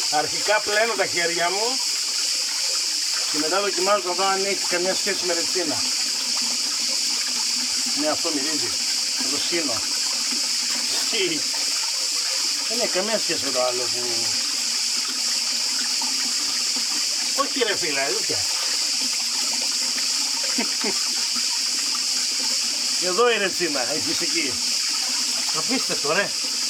Αρχικά πλένω τα χέρια μου και μετά δοκιμάζω να δω αν έχει καμιά σχέση με ρετσίνα. Ναι, αυτό μυρίζει. Θα το σκύνω. Δεν έχει καμία σχέση με το άλλο που... Όχι ρε φίλα, αλήθεια. Εδώ η ρετσίνα, η φυσική. Απίστευτο ρε.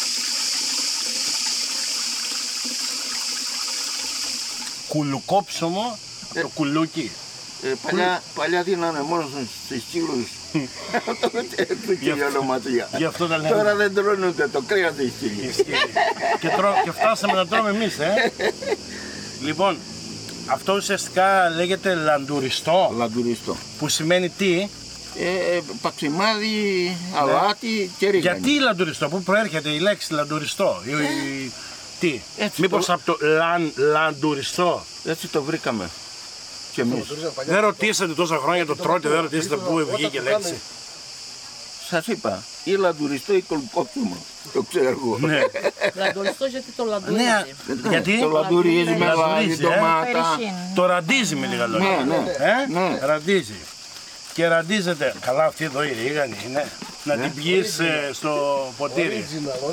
Κουλουκόψωμο, το κουλούκι. Παλιά δίνανε μόνο στις τσίλους. Και η ονομασία. Τώρα δεν τρώνε ούτε το κρέας της τσίλης. Και φτάσαμε να τρώμε εμείς, Λοιπόν, αυτό ουσιαστικά λέγεται λαντουριστό. Λαντουριστό. Που σημαίνει τι? Παξιμάδι, αλάτι και ρίγανη. Γιατί λαντουριστό, πού προέρχεται η λέξη λαντουριστό? Τι, μήπως από το λαντουριστό? Έτσι το βρήκαμε κι εμείς. Δεν ρωτήσατε τόσα χρόνια το τρώτε, δεν ρωτήσατε πού βγήκε λέξη? Σας είπα, ή λαντουριστό ή κολκόψιμο. Το ξέρω εγώ. Λαντουριστό γιατί το λαντουρίζει. Γιατί? Το λαντουρίζει με λάδι, ντομάτα. Το ραντίζει με λίγα λόγια. Ναι. Ραντίζει. Και ραντίζεται. Καλά, αυτή εδώ η ρίγανη είναι. Να την πιείς στο ποτήρι.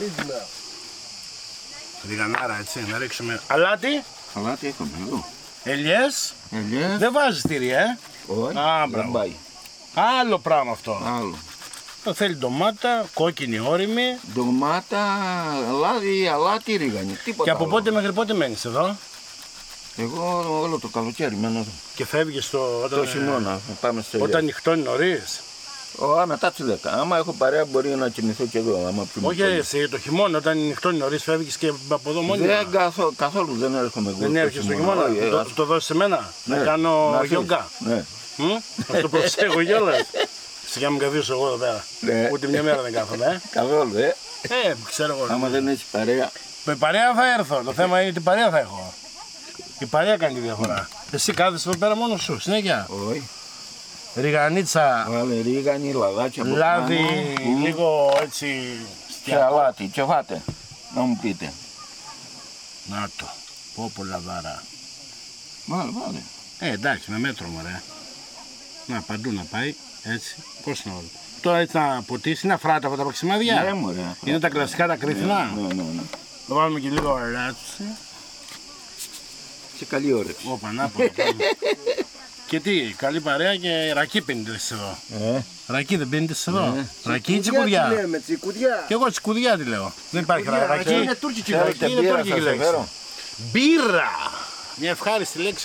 Ριγανάρα, έτσι, να ρίξουμε. Αλάτι. Αλάτι έχουμε εδώ. Ελιές. Ελιές. Δεν βάζεις τυρί, Όχι, δεν πάει. Άλλο πράγμα αυτό. Άλλο. Το θέλει ντομάτα, κόκκινη όριμη. Ντομάτα, λάδι, αλάτι, ρίγανη. Τίποτα. Και από άλλο. πότε μέχρι πότε μένεις εδώ? Εγώ όλο το καλοκαίρι μένω εδώ. Και φεύγεις το χειμώνα, πάμε στο όταν νυχτώνει νωρίς? Μετά τις 10. Άμα έχω παρέα μπορεί να κοιμηθώ και εδώ. Άμα όχι εσύ, το χειμώνα όταν νυχτώνει νωρίς φεύγεις και από εδώ μόνοι? Καθόλου δεν έρχομαι εγώ. Δεν έρχεσαι το χειμώνα? Το δώσεις σε μένα? Να κάνω γιόγκα? Ναι. Θα το προσέχω κιόλας. Σιγά μου καθίσω εγώ εδώ πέρα. Ούτε μια μέρα δεν κάθομαι. Καθόλου, ξέρω εγώ. Άμα δεν έχεις παρέα. Με παρέα θα έρθω. Το θέμα είναι τι παρέα θα έχω. Η παρέα κάνει τη διαφορά. Εσύ κάθεσαι εδώ πέρα μόνος σου, συνέχεια? Όχι. Ριγανίτσα. Βάλε ρίγανη, λαδάκια. Λάδι, λίγο έτσι. Και αλάτι, και φάτε. Να μου πείτε. Να το. Πω λαδάρα. Βάλε. Εντάξει, με μέτρο μωρέ. Να παντού να πάει. Έτσι. Πώς να όλο. Τώρα έτσι να ποτίσει, να φράτα από τα παξιμάδια. Ναι, μωρέ. Είναι τα κλασικά τα κρυθινά. Ναι. Θα βάλουμε και λίγο ράτσι. Και καλή όρεξη. Όπα, να πω. Και τι, καλή παρέα και ρακί πίνετε εδώ. Ρακί δεν πίνετε εδώ? Ρακί ή τσικουδιά? Και εγώ τσικουδιά τη λέω. Δεν υπάρχει ρακί. Είναι τουρκική λέξη. Μπύρα. Μια ευχάριστη λέξη.